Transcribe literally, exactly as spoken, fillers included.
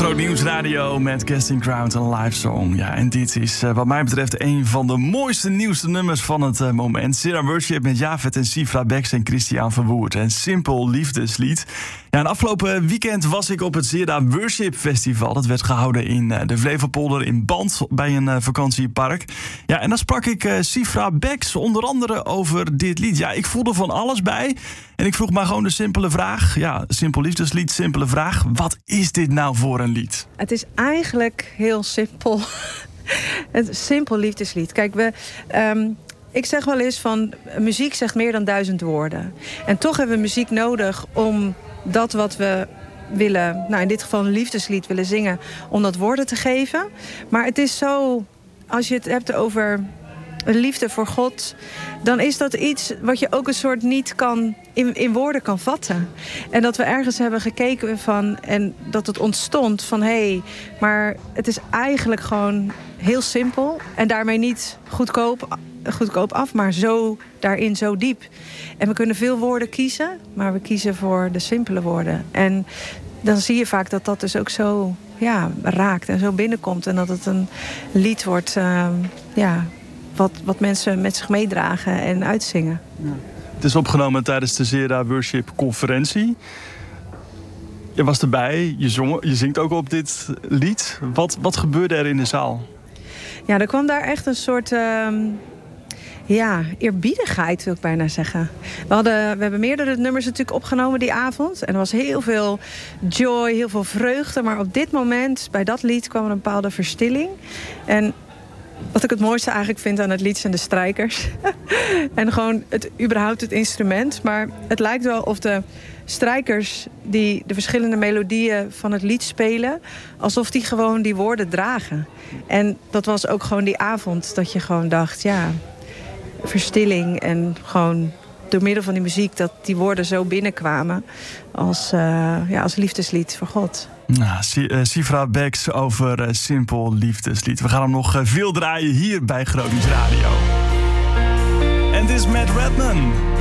Groot Nieuws Radio met Casting Crowd en live song. Ja, en dit is uh, wat mij betreft een van de mooiste, nieuwste nummers van het uh, moment. Zera Worship met Javed en Sifra Bex en Christian Verwoerd. Een simpel liefdeslied. Ja, en afgelopen weekend was ik op het Zera Worship Festival. Dat werd gehouden in uh, de Flevopolder in Band bij een uh, vakantiepark. Ja, en daar sprak ik uh, Sifra Bex onder andere over dit lied. Ja, ik voelde van alles bij. En ik vroeg maar gewoon de simpele vraag. Ja, simpel liefdeslied, simpele vraag. Wat is dit nou voor een lied? Het is eigenlijk heel simpel. Het simpel liefdeslied. Kijk, we, um, ik zeg wel eens van muziek zegt meer dan duizend woorden. En toch hebben we muziek nodig om dat wat we willen, nou in dit geval een liefdeslied willen zingen, om dat woorden te geven. Maar het is zo, als je het hebt over een liefde voor God, dan is dat iets wat je ook een soort niet kan in, in woorden kan vatten. En dat we ergens hebben gekeken van, en dat het ontstond van hé, hey, maar het is eigenlijk gewoon heel simpel en daarmee niet goedkoop, goedkoop af, maar zo daarin zo diep. En we kunnen veel woorden kiezen, maar we kiezen voor de simpele woorden. En dan zie je vaak dat dat dus ook zo ja, raakt en zo binnenkomt en dat het een lied wordt, uh, ja, Wat, wat mensen met zich meedragen en uitzingen. Ja. Het is opgenomen tijdens de Zera Worship conferentie. Je was erbij, je, zong, je zingt ook op dit lied. Wat, wat gebeurde er in de zaal? Ja, er kwam daar echt een soort uh, ja, eerbiedigheid, wil ik bijna zeggen. We, hadden, we hebben meerdere nummers natuurlijk opgenomen die avond. En er was heel veel joy, heel veel vreugde. Maar op dit moment, bij dat lied, kwam er een bepaalde verstilling. En wat ik het mooiste eigenlijk vind aan het lied zijn de strijkers. En gewoon het, überhaupt het instrument. Maar het lijkt wel of de strijkers die de verschillende melodieën van het lied spelen, alsof die gewoon die woorden dragen. En dat was ook gewoon die avond dat je gewoon dacht, ja, verstilling en gewoon door middel van die muziek dat die woorden zo binnenkwamen als, uh, ja, als liefdeslied voor God. Nou, Sifra Bex over uh, simpel liefdeslied. We gaan hem nog uh, veel draaien hier bij Groot Nieuws Radio. En dit is Matt Redman.